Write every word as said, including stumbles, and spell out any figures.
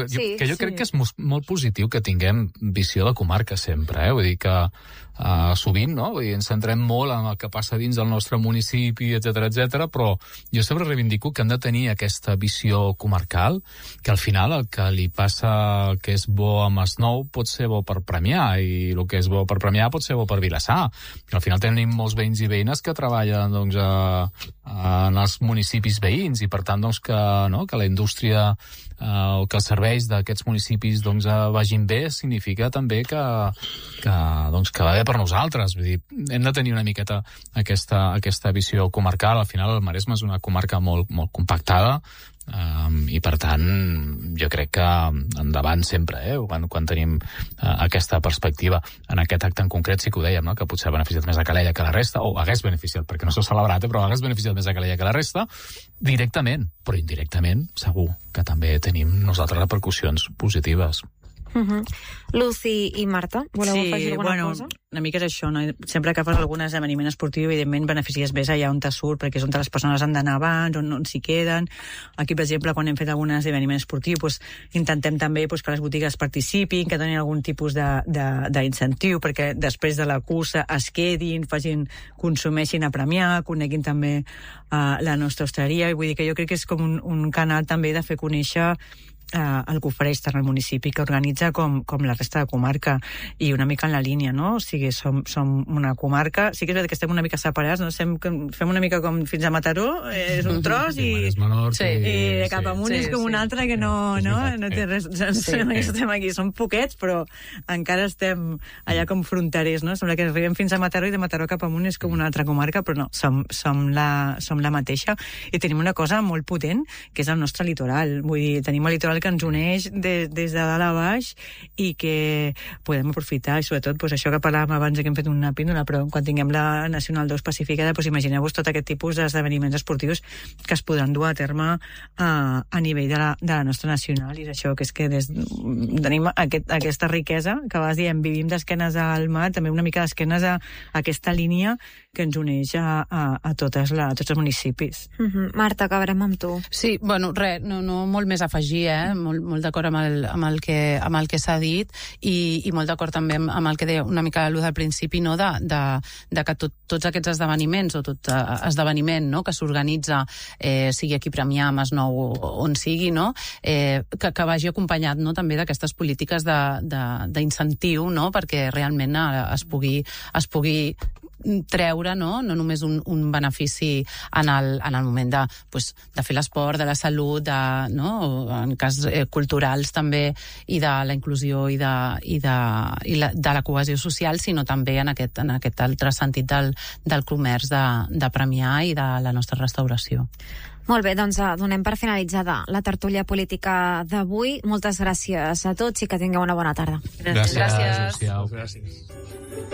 Sí, que jo sí. crec que és molt positiu que tinguem visió de comarca sempre, eh? Vull dir que uh, sovint, no? Vull dir, ens centrem molt en el que passa dins del nostre municipi, etcètera, etcètera, però jo sempre reivindico que hem de tenir aquesta visió comarcal, que al final el que li passa, el que és bo a Masnou pot ser bo per Premià, i el que és bo per Premià pot ser bo per Vilassar. Que al final tenim molts veïns i veïnes que treballen doncs, a, a, en els municipis veïns, i per tant doncs, que, no? que la indústria Uh, o que els serveis d'aquests municipis doncs, uh, vagin bé, significa també que, que, doncs, que va bé per nosaltres. Vull dir, hem de tenir una miqueta aquesta, aquesta visió comarcal. Al final el Maresme és una comarca molt, molt compactada, um, i per tant jo crec que endavant sempre, eh, quan, quan tenim uh, aquesta perspectiva. En aquest acte en concret sí que ho dèiem, no? Que potser ha beneficiat més a Calella que la resta, o hagués beneficiat, perquè no s'ha celebrat, eh, però hagués beneficiat més a Calella que la resta, directament, però indirectament segur que també tenim nosaltres repercussions positives. Uh-huh. Lucy i Marta, voleu sí, afegir alguna bueno, cosa? Una mica és això, no? Sempre que fas algun esdeveniment esportiu, evidentment beneficies més allà on te surt, perquè és on les persones han d'anar abans, on, on s'hi queden. Aquí, per exemple, quan hem fet algun esdeveniment esportiu, pues, intentem també pues, que les botigues participin, que donin algun tipus d'incentiu, perquè després de la cursa es quedin, facin, consumeixin a Premià, coneguin també uh, la nostra hostaleria, i vull dir que jo crec que és com un, un canal també de fer conèixer Uh, el que ofereix tant el municipi, que organitza com, com la resta de comarca, i una mica en la línia, no? O sigui, som, som una comarca, sí que és veritat que estem una mica separats, no? Sem, fem una mica com fins a Mataró, és un tros, i, Nord, sí, i, i cap amunt sí, és com sí. un altre que no, no, no té res, sí, sí. estem aquí, som poquets, però encara estem allà com fronterers, no? Sembla que arribem fins a Mataró, i de Mataró cap amunt és com una altra comarca, però no, som, som, la, som la mateixa, i tenim una cosa molt potent, que és el nostre litoral. Vull dir, tenim el litoral que ens uneix des, des de dalt a baix, i que podem aprofitar, i sobretot pues, això que parlàvem abans que hem fet una píndola, però quan tinguem la Nacional dos pacificada, pues, imagineu-vos tot aquest tipus d'esdeveniments esportius que es podran dur a terme a, a nivell de la, de la nostra nacional, i és això que és que des, tenim aquest, aquesta riquesa que vas dient, vivim d'esquenes al mar, també una mica d'esquenes a, a aquesta línia que ens uneix a, a, a, totes la, a tots els municipis. Uh-huh. Marta, acabarem amb tu. Sí, bueno, res, no, no molt més a afegir, eh? Molt, molt d'acord amb el, amb el que, amb el que s'ha dit, i, i molt d'acord també amb, amb el que deia una mica l'U del principi, no? de, de, de que tot, tots aquests esdeveniments, o tot uh, esdeveniment, no? Que s'organitza, eh, sigui aquí Premià, Masnou, on sigui, no? eh, que, que vagi acompanyat, no? També d'aquestes polítiques d'incentiu, no? Perquè realment uh, es pugui, es pugui treure, no? No només un, un benefici en el, en el moment de, pues, de fer l'esport, de la salut, de, no? En cas eh, culturals també, i de la inclusió i de, i de, i la, de la cohesió social, sinó també en aquest, en aquest altre sentit del, del comerç de, de Premià i de la nostra restauració. Molt bé, doncs donem per finalitzada la tertúlia política d'avui. Moltes gràcies a tots i que tingueu una bona tarda. Gràcies. Gràcies. Gràcies.